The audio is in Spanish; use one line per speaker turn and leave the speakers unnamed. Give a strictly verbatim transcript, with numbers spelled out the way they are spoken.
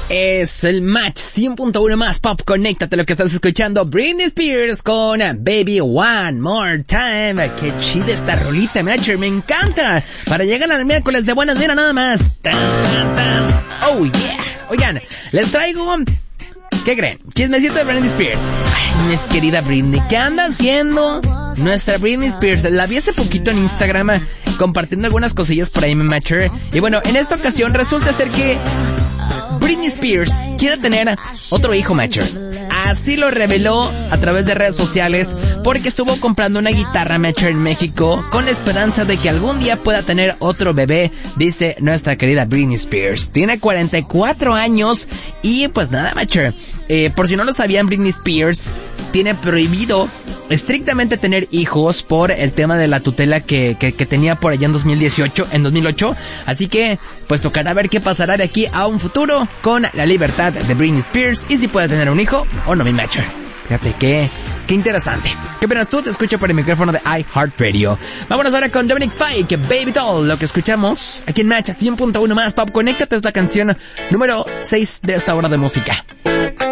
Es el Match cien punto uno más Pop. Conéctate, lo que estás escuchando, Britney Spears con Baby One More Time. Qué chida esta rolita, Matcher, me encanta. Para llegar al miércoles de buenas, mira nada más. Tan, tan, tan. Oh yeah. Oigan, les traigo... ¿Qué creen? Chismecito de Britney Spears. Ay, mi querida Britney, ¿qué anda haciendo nuestra Britney Spears? La vi hace poquito en Instagram compartiendo algunas cosillas por ahí, mi Matcher. Y bueno, en esta ocasión resulta ser que Britney Spears quiere tener otro hijo, Matcher. Así lo reveló a través de redes sociales porque estuvo comprando una guitarra, Matcher, en México con la esperanza de que algún día pueda tener otro bebé, dice nuestra querida Britney Spears. Tiene cuarenta y cuatro años y pues nada, Matcher. Eh, por si no lo sabían, Britney Spears tiene prohibido estrictamente tener hijos por el tema de la tutela que, que, que tenía por allá en dos mil dieciocho, en dos mil ocho. Así que, pues tocará ver qué pasará de aquí a un futuro con la libertad de Britney Spears y si puede tener un hijo o no, mi Matcher. Fíjate qué, qué interesante. ¿Qué opinas tú? Te escucho por el micrófono de iHeartRadio. Vámonos ahora con Dominic Fike, Baby Doll, lo que escuchamos aquí en Match cien punto uno más Pop. Conéctate, es la canción número seis de esta hora de música.